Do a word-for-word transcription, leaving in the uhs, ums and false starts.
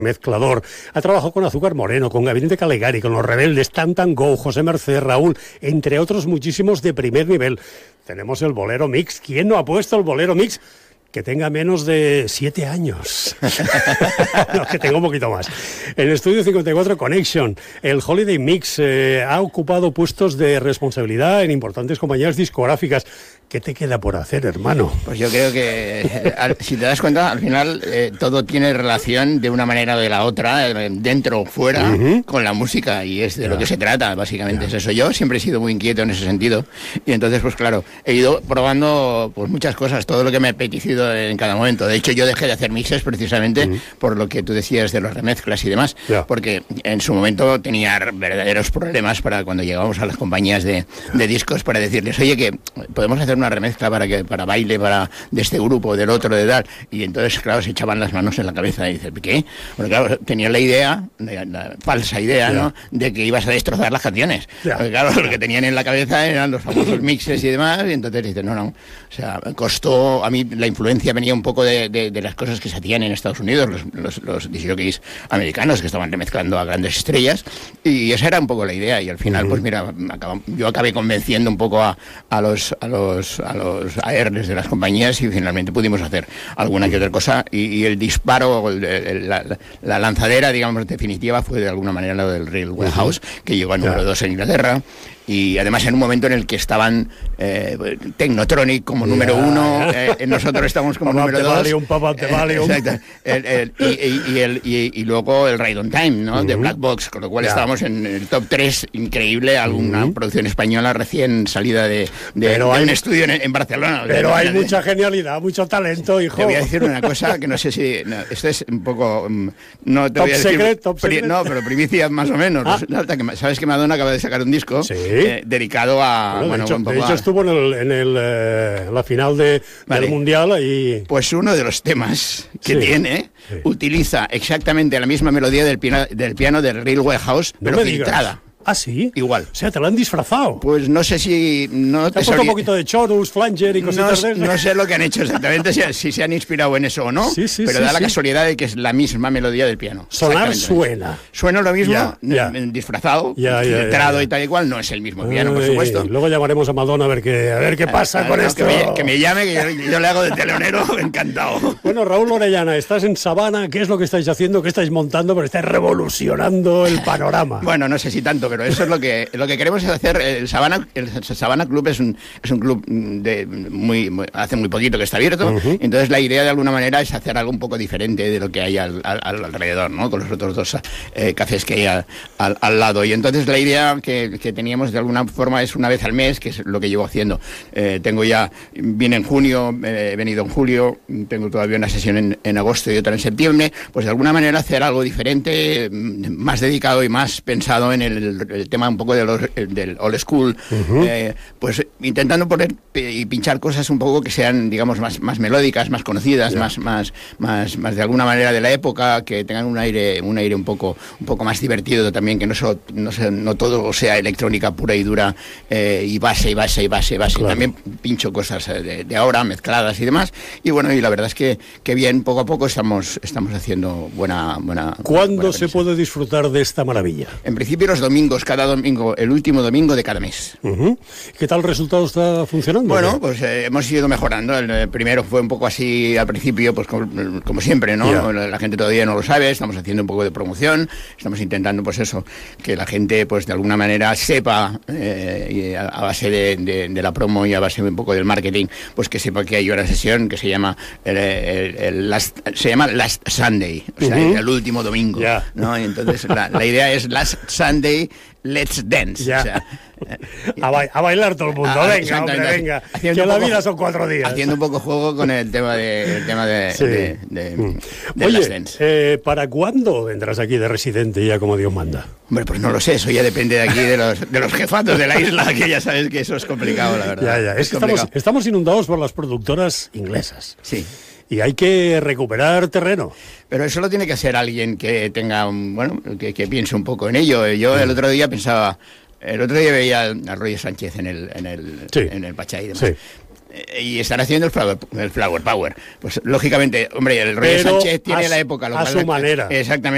mezclador. Ha trabajado con Azúcar Moreno, con Gabinete Calegari, con Los Rebeldes, Tan Tan Go, José Merced, Raúl, entre otros muchísimos de primer nivel. Tenemos el Bolero Mix. ¿Quién no ha puesto el Bolero Mix? Que tenga menos de siete años. No, que tenga un poquito más. El Estudio cincuenta y cuatro Connection, el Holiday Mix, eh, ha ocupado puestos de responsabilidad en importantes compañías discográficas. ¿Qué te queda por hacer, hermano? Pues yo creo que, eh, al, si te das cuenta, al final eh, todo tiene relación de una manera o de la otra, eh, dentro o fuera, uh-huh. con la música, y es de yeah. lo que se trata, básicamente. Yeah. Es eso. Yo siempre he sido muy inquieto en ese sentido, y entonces, pues claro, he ido probando pues muchas cosas, todo lo que me ha apetecido en cada momento. De hecho, yo dejé de hacer mixes precisamente uh-huh. por lo que tú decías de las remezclas y demás, yeah. porque en su momento tenía verdaderos problemas para cuando llegábamos a las compañías de, de discos para decirles, oye, que podemos hacer una remezcla para que para baile para de este grupo, del otro, de tal, y entonces claro se echaban las manos en la cabeza y dices, ¿qué? Porque claro, tenía la idea, la, la falsa idea, yeah. ¿no? De que ibas a destrozar las canciones. Yeah. Porque claro, lo que tenían en la cabeza eran los famosos mixes y demás, y entonces dices, no, no, o sea, costó, a mí la influencia venía un poco de, de, de las cosas que se hacían en Estados Unidos, los, los, los disc jockeys americanos que estaban remezclando a grandes estrellas, y esa era un poco la idea, y al final, mm-hmm. pues mira, acabamos, yo acabé convenciendo un poco a, a los a los a los A Rs de las compañías y finalmente pudimos hacer alguna que otra cosa y, y el disparo, el, el, la, la lanzadera, digamos, definitiva fue de alguna manera lo del Railway House, que llegó a número dos en Inglaterra. Y además en un momento en el que estaban eh, Technotronic como yeah, número uno, yeah. eh, nosotros estamos como número dos. Valium, Papa te Valium. Eh, exacto. El, el, y, y, y, el, y, y luego el Ride on Time, ¿no? Uh-huh. De Black Box, con lo cual yeah. estábamos en el top tres, increíble, alguna uh-huh. producción española recién salida de, de, de hay, un estudio en, en Barcelona. Pero de, hay de, mucha genialidad, mucho talento, hijo. Te voy a decir una cosa que no sé si... No, esto es un poco... No te top voy a decir... Secret, top pri, secret. No, pero primicia más o menos. Ah. Resulta que, ¿sabes que Madonna acaba de sacar un disco sí. eh, dedicado a... Bueno, bueno, de hecho, un poco de hecho a... estuvo en, el, en el, eh, la final de, vale. del Mundial y... Pues uno de los temas que sí. tiene sí. utiliza exactamente la misma melodía del piano del, piano del Railway House, no pero filtrada. ¿Ah, sí? Igual. O sea, te lo han disfrazado. Pues no sé si... No te has puesto un poquito de chorus, flanger y cositas no, de eso. No sé lo que han hecho exactamente, si, si se han inspirado en eso o no, sí, sí, pero sí, da la sí. casualidad de que es la misma melodía del piano. Sonar suena. Suena lo mismo, ya, ya. disfrazado, ya, ya, filtrado ya, ya. y tal y cual, no es el mismo piano, por supuesto. Ay, luego llamaremos a Madonna a ver qué, a ver qué pasa a, a, con no, esto. Que me, que me llame, que yo, yo le hago de teleonero, encantado. Bueno, Raúl Orellana, estás en Savannah, ¿qué es lo que estáis haciendo? ¿Qué estáis montando? Pero estáis revolucionando el panorama. Bueno, no sé si tanto, pero eso es lo que... Lo que queremos es hacer, el Savannah, el Savannah Club es un, es un club de muy, muy, hace muy poquito que está abierto, uh-huh. entonces la idea de alguna manera es hacer algo un poco diferente de lo que hay al, al, al alrededor, ¿no? Con los otros dos eh, cafés que hay al, al, al lado. Y entonces la idea que, que teníamos de alguna forma es una vez al mes, que es lo que llevo haciendo. Eh, tengo ya, vine en junio, eh, he venido en julio, tengo todavía una sesión en, en agosto y otra en septiembre, pues de alguna manera hacer algo diferente, más dedicado y más pensado en el, el tema un poco de los, del old school, uh-huh. eh, pues intentando poner y pinchar cosas un poco que sean, digamos, más, más melódicas, más conocidas, yeah. más, más, más, más de alguna manera de la época, que tengan un aire, un aire un poco, un poco más divertido también, que no, so, no, sea, no todo sea electrónica pura y dura eh, y base y base y base y base. Claro. También pincho cosas de, de ahora, mezcladas y demás. Y bueno, y la verdad es que, que bien, poco a poco estamos, estamos haciendo buena... buena ¿Cuándo buena se puede disfrutar de esta maravilla? En principio los domingos, cada domingo, el último domingo de cada mes. Uh-huh. ¿Qué tal el resultado está funcionando? Bueno, pues eh, hemos ido mejorando. El, el primero fue un poco así al principio, pues como, como siempre, ¿no? Yeah. La, la gente todavía no lo sabe, estamos haciendo un poco de promoción, estamos intentando, pues eso, que la gente, pues de alguna manera sepa, eh, a, a base de, de, de la promo y a base un poco del marketing, pues que sepa que hay una sesión que se llama el, el, el last, se llama Last Sunday, o sea, uh-huh. el último domingo, yeah. ¿no? Y entonces la, la idea es Last Sunday, Let's Dance. Yeah. O sea, a, ba- a bailar todo el mundo, ah, venga, hombre, venga, que la vida poco, son cuatro días. Haciendo un poco juego con el tema de, el tema de, sí. de, de, mm. de Oye, Last Dance. Eh, ¿para cuándo vendrás aquí de residente ya como Dios manda? Hombre, pues no lo sé, eso ya depende de aquí, de los, de los jefatos de la isla, que ya sabes que eso es complicado, la verdad. Ya, ya, es, es que estamos, estamos inundados por las productoras inglesas. Sí. Y hay que recuperar terreno. Pero eso lo tiene que hacer alguien que tenga, un, bueno, que, que piense un poco en ello. Yo el otro día pensaba, el otro día veía a Roger Sánchez en el, en el, sí. en el Pachá y demás. Sí. Y están haciendo el flower, el flower power. Pues lógicamente, hombre, el Roger Sánchez tiene a, la época. Lo a cual, su manera. Exactamente.